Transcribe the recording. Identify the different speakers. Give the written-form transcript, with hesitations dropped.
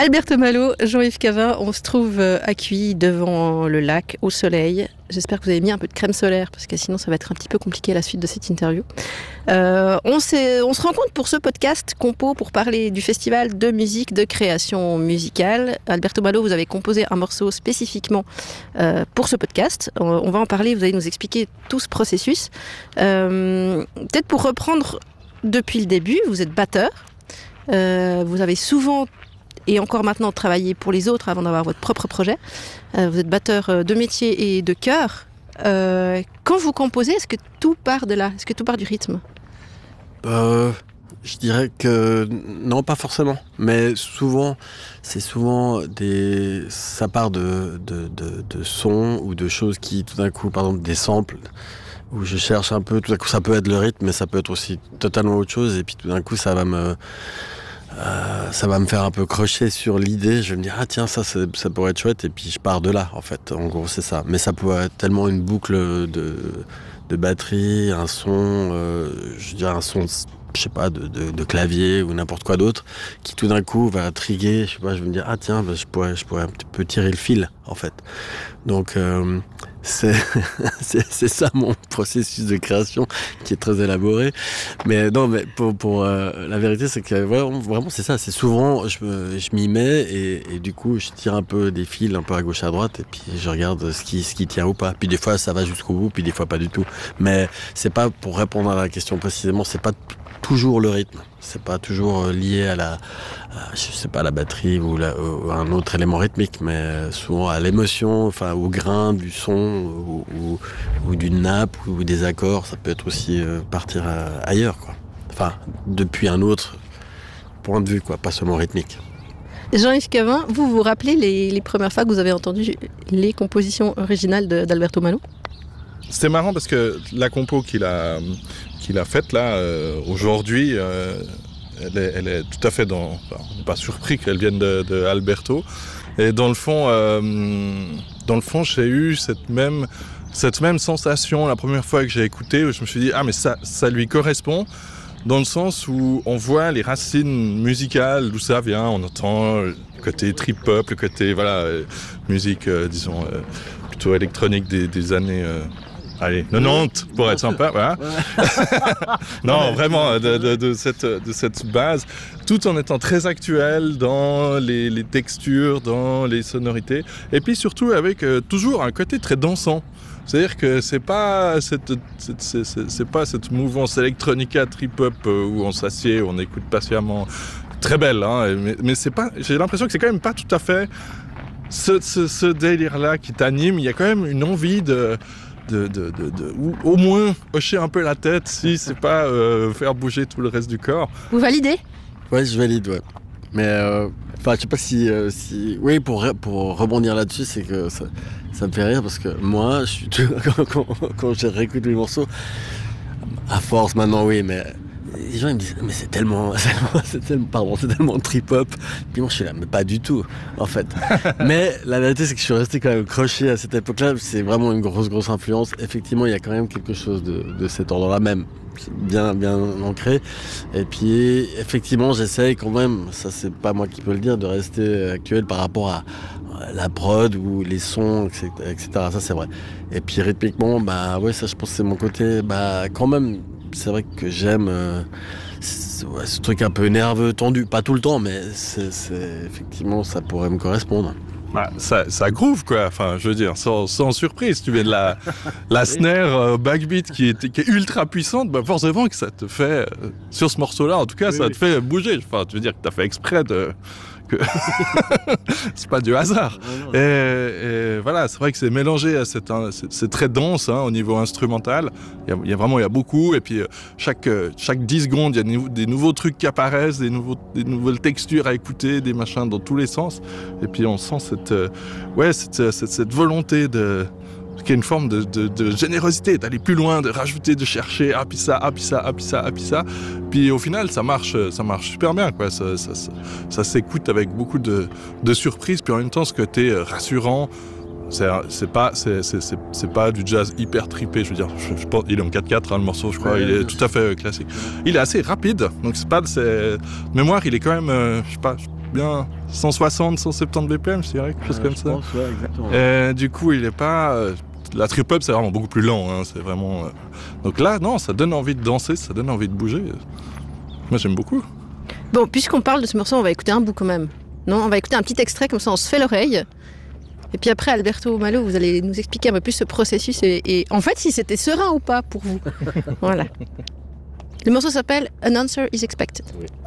Speaker 1: Alberto Malo, Jean-Yves Cavin, on se trouve à Cuy, devant le lac, au soleil. J'espère que vous avez mis un peu de crème solaire, parce que sinon ça va être un petit peu compliqué la suite de cette interview. On se rencontre pour ce podcast Compo pour parler du festival de musique, de création musicale. Alberto Malo, vous avez composé un morceau spécifiquement pour ce podcast. On va en parler, vous allez nous expliquer tout ce processus. Peut-être pour reprendre depuis le début, vous êtes batteur. Vous avez souvent et encore maintenant travaillé pour les autres avant d'avoir votre propre projet. Vous êtes batteur de métier et de cœur. Quand vous composez, est-ce que tout part de là ? Est-ce que tout part du rythme ?
Speaker 2: Je dirais que non, pas forcément. Mais souvent, ça part de sons ou de choses qui, tout d'un coup, par exemple, des samples, où je cherche un peu, tout d'un coup, ça peut être le rythme, mais ça peut être aussi totalement autre chose. Et puis, tout d'un coup, ça va me faire un peu crocher sur l'idée. Je vais me dire, ah tiens, ça pourrait être chouette. Et puis, je pars de là, en fait. En gros, c'est ça. Mais ça pourrait être tellement une boucle de batterie, un son, je dirais un son, je sais pas, de clavier ou n'importe quoi d'autre, qui tout d'un coup va triguer, je sais pas, je vais me dire, ah tiens, je pourrais un petit peu tirer le fil, en fait. Donc, c'est ça mon processus de création, qui est très élaboré. Mais non, mais pour la vérité, c'est que vraiment c'est ça, c'est souvent, je m'y mets et du coup, je tire un peu des fils, un peu à gauche, à droite, et puis je regarde ce qui tient ou pas. Puis des fois, ça va jusqu'au bout, puis des fois pas du tout. Mais c'est pas, pour répondre à la question précisément, c'est pas toujours le rythme. C'est pas toujours lié à la batterie ou à un autre élément rythmique, mais souvent à l'émotion, enfin au grain du son ou d'une nappe ou des accords. Ça peut être aussi partir ailleurs, quoi. Enfin, depuis un autre point de vue, quoi, pas seulement rythmique.
Speaker 1: Jean-Yves Cavin, vous vous rappelez les premières fois que vous avez entendu les compositions originales d'Alberto Malo ?
Speaker 3: C'était marrant parce que la compo qu'il a faite là aujourd'hui, elle est tout à fait on n'est pas surpris qu'elle vienne de Alberto. Et dans le fond, j'ai eu cette même sensation la première fois que j'ai écouté, où je me suis dit mais ça lui correspond, dans le sens où on voit les racines musicales, d'où ça vient. On entend le côté trip-hop, le côté musique disons plutôt électronique des années 90 pour être sympa, voilà. Non, vraiment de cette base, tout en étant très actuel dans les textures, dans les sonorités, et puis surtout avec toujours un côté très dansant. C'est-à-dire que c'est pas cette mouvance electronica trip-hop où on s'assied, où on écoute patiemment, très belle, hein, mais c'est pas. J'ai l'impression que c'est quand même pas tout à fait ce délire-là qui t'anime. Il y a quand même une envie ou au moins hocher un peu la tête, si c'est pas faire bouger tout le reste du corps.
Speaker 1: Vous validez ?
Speaker 2: Ouais, je valide, ouais. Mais je sais pas si oui, pour rebondir là-dessus, c'est que ça me fait rire parce que moi, quand je réécoute les morceaux, à force maintenant, oui, mais les gens ils me disent mais c'est tellement trip-hop. Puis moi je suis là, mais pas du tout en fait. Mais la vérité c'est que je suis resté quand même accroché à cette époque-là. C'est vraiment une grosse influence. Effectivement, il y a quand même quelque chose de cet ordre-là même, bien ancré. Et puis effectivement, j'essaye quand même, ça c'est pas moi qui peux le dire, de rester actuel par rapport à la prod ou les sons, etc. Ça c'est vrai. Et puis rythmiquement, ouais, ça je pense que c'est mon côté, quand même. C'est vrai que j'aime ce truc un peu nerveux, tendu, pas tout le temps, mais c'est effectivement ça pourrait me correspondre.
Speaker 3: Ça groove, quoi. Enfin, je veux dire, sans surprise, tu mets de la snare backbeat qui est ultra puissante, forcément que ça te fait, sur ce morceau-là en tout cas, ça te fait bouger. Enfin, tu veux dire que t'as fait exprès c'est pas du hasard. Et voilà, c'est vrai que c'est mélangé à c'est très dense, hein, au niveau instrumental. Il y a beaucoup, et puis chaque 10 secondes, il y a des nouveaux trucs qui apparaissent, des nouvelles textures à écouter, des machins dans tous les sens. Et puis on sent cette volonté qu'il y a une forme de générosité, d'aller plus loin, de rajouter, de chercher, puis ça. Puis au final, ça marche super bien, quoi. Ça s'écoute avec beaucoup de surprises, puis en même temps, ce côté rassurant. C'est pas du jazz hyper trippé, je veux dire. Je pense, il est en 4/4, hein, le morceau, je crois. Il est tout à fait classique. Il est assez rapide, donc c'est pas de ses mémoires. Il est quand même, je sais pas. bien 160, 170 BPM, je dirais, quelque chose comme ça.
Speaker 2: Pense, ouais, exactement.
Speaker 3: Du coup, il est pas... la trip-hop, c'est vraiment beaucoup plus lent. Hein, c'est vraiment... Donc là, non, ça donne envie de danser, ça donne envie de bouger. Moi, j'aime beaucoup.
Speaker 1: Bon, puisqu'on parle de ce morceau, on va écouter un bout quand même. Non, on va écouter un petit extrait, comme ça on se fait l'oreille. Et puis après, Alberto Malo, vous allez nous expliquer un peu plus ce processus et en fait, si c'était serein ou pas pour vous. Voilà. Le morceau s'appelle An Answer is Expected.
Speaker 2: Oui.